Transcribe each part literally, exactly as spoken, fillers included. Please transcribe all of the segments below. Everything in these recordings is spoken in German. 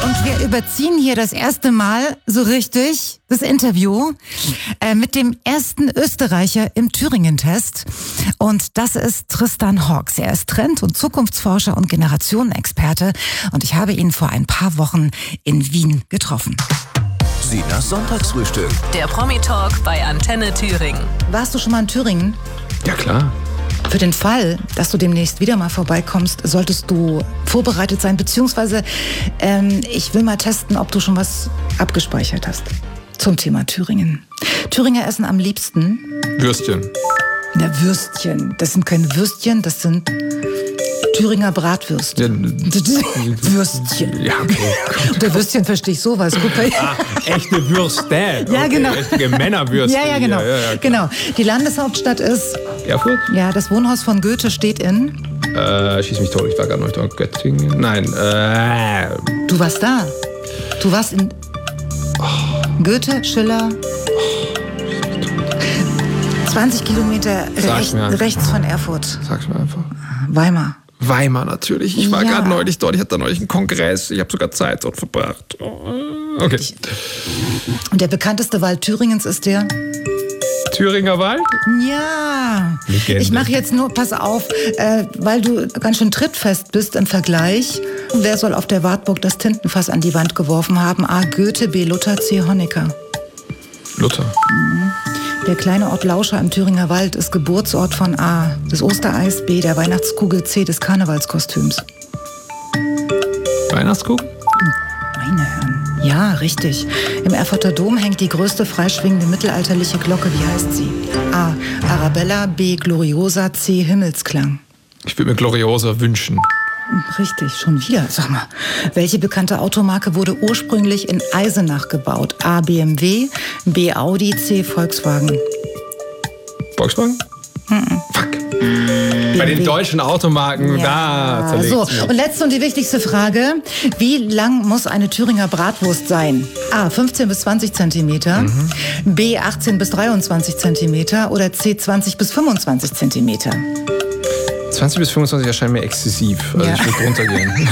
Und wir überziehen hier das erste Mal so richtig das Interview äh, mit dem ersten Österreicher im Thüringen-Test. Und das ist Tristan Hawks. Er ist Trend- und Zukunftsforscher und Generationenexperte. Und ich habe ihn vor ein paar Wochen in Wien getroffen. Sinas Sonntagsfrühstück. Der Promi-Talk bei Antenne Thüringen. Warst du schon mal in Thüringen? Ja, klar. Für den Fall, dass du demnächst wieder mal vorbeikommst, solltest du vorbereitet sein, beziehungsweise ähm, ich will mal testen, ob du schon was abgespeichert hast zum Thema Thüringen. Thüringer essen am liebsten Würstchen. Ja, Würstchen. Das sind keine Würstchen, das sind Thüringer Bratwürstchen. Ja, Würstchen. Ja, okay. Unter Würstchen verstehe ich sowas. Guck mal. Ah, echte Würste. Ja, genau. Okay, richtige Männerwürste. Ja, ja, genau. Ja, ja, ja, genau. Die Landeshauptstadt ist, Erfurt? ja, das Wohnhaus von Goethe steht in... Äh, schieß mich tot, ich war gerade noch da. Göttingen? Nein, äh... Du warst da. Du warst in Goethe, Schiller... zwanzig Kilometer recht, rechts von Erfurt. Sag's mir einfach. Weimar. Weimar natürlich. Ich war Ja. gerade neulich dort. Ich hatte da neulich einen Kongress. Ich habe sogar Zeit dort verbracht. Okay. Und der bekannteste Wald Thüringens ist der? Thüringer Wald? Ja. Legende. Ich mache jetzt nur, pass auf, äh, weil du ganz schön trittfest bist im Vergleich. Wer soll auf der Wartburg das Tintenfass an die Wand geworfen haben? A. Goethe, B. Luther, C. Honecker. Luther. Der kleine Ort Lauscha im Thüringer Wald ist Geburtsort von A. des Ostereis, B. der Weihnachtskugel, C. des Karnevalskostüms. Weihnachtskugel? Meine Herren. Ja, richtig. Im Erfurter Dom hängt die größte freischwingende mittelalterliche Glocke. Wie heißt sie? A. Arabella, B. Gloriosa, C. Himmelsklang. Ich würde mir Gloriosa wünschen. Richtig, schon wieder. Sag mal, welche bekannte Automarke wurde ursprünglich in Eisenach gebaut? A. B M W, B. Audi, C. Volkswagen. Volkswagen? Mhm. Fuck. Bei den deutschen Automarken, Ja, da zerlegt so. sie. Und letzte und die wichtigste Frage. Wie lang muss eine Thüringer Bratwurst sein? A. fünfzehn bis zwanzig Zentimeter, Mhm. B. achtzehn bis dreiundzwanzig Zentimeter oder C. zwanzig bis fünfundzwanzig Zentimeter? zwanzig bis fünfundzwanzig erscheint mir exzessiv. Also Ja. ich würde runtergehen.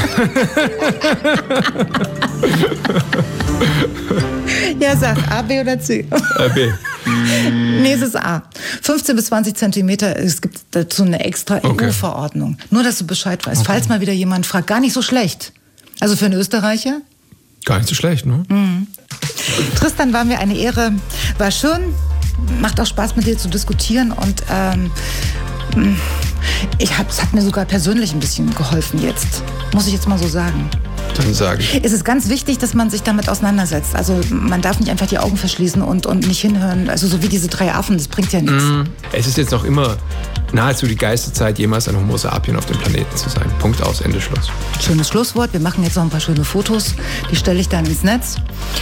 Ja, sag A, B oder C? äh, B. Nee, es ist A. fünfzehn bis zwanzig Zentimeter. Es gibt dazu eine extra Okay. E U-Verordnung. Nur, dass du Bescheid weißt. Okay. Falls mal wieder jemand fragt, gar nicht so schlecht. Also für einen Österreicher. Gar nicht so schlecht, ne? Tristan, war mir eine Ehre. War schön. Macht auch Spaß, mit dir zu diskutieren. Und ähm, ich hab, es hat mir sogar persönlich ein bisschen geholfen jetzt. Muss ich jetzt mal so sagen. Dann sage ich. Es ist ganz wichtig, dass man sich damit auseinandersetzt. Also man darf nicht einfach die Augen verschließen und, und nicht hinhören. Also so wie diese drei Affen, das bringt ja nichts. Es ist jetzt noch immer nahezu die geilste Zeit, jemals ein Homo sapien auf dem Planeten zu sein. Punkt aus, Ende, Schluss. Schönes Schlusswort. Wir machen jetzt noch ein paar schöne Fotos. Die stelle ich dann ins Netz.